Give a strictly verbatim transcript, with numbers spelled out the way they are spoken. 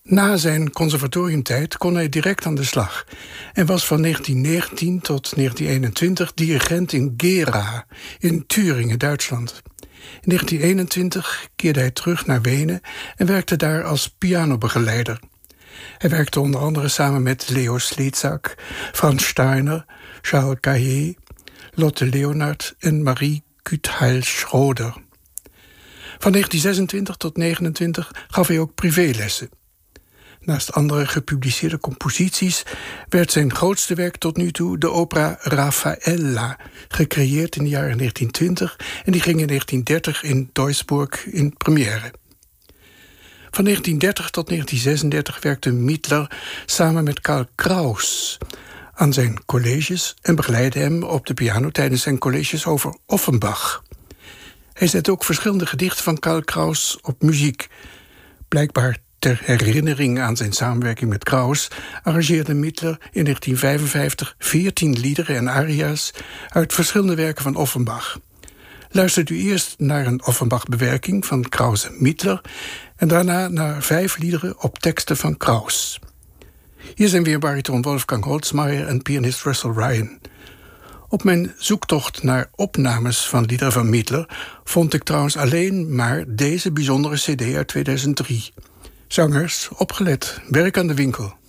Na zijn conservatoriumtijd kon hij direct aan de slag en was van negentien negentien tot negentien eenentwintig dirigent in Gera in Thüringen, Duitsland. In negentien eenentwintig keerde hij terug naar Wenen en werkte daar als pianobegeleider. Hij werkte onder andere samen met Leo Slezak, Franz Steiner, Charles Caillet, Lotte Leonard en Marie Küthal-Schroeder. Van negentien zesentwintig tot negenentwintig gaf hij ook privélessen. Naast andere gepubliceerde composities werd zijn grootste werk tot nu toe de opera Raffaella, gecreëerd in de jaren negentien twintig en die ging in negentien dertig in Duisburg in première. Van negentien dertig tot negentien zesendertig werkte Mittler samen met Karl Kraus aan zijn colleges en begeleidde hem op de piano tijdens zijn colleges over Offenbach. Hij zette ook verschillende gedichten van Karl Kraus op muziek. Blijkbaar ter herinnering aan zijn samenwerking met Kraus arrangeerde Mittler in negentien vijfenvijftig veertien liederen en aria's uit verschillende werken van Offenbach. Luistert u eerst naar een Offenbach-bewerking van Kraus en Mittler en daarna naar vijf liederen op teksten van Kraus. Hier zijn weer bariton Wolfgang Holzmeier en pianist Russell Ryan. Op mijn zoektocht naar opnames van liederen van Mittler vond ik trouwens alleen maar deze bijzondere cd uit tweeduizend drie. Zangers, opgelet, werk aan de winkel.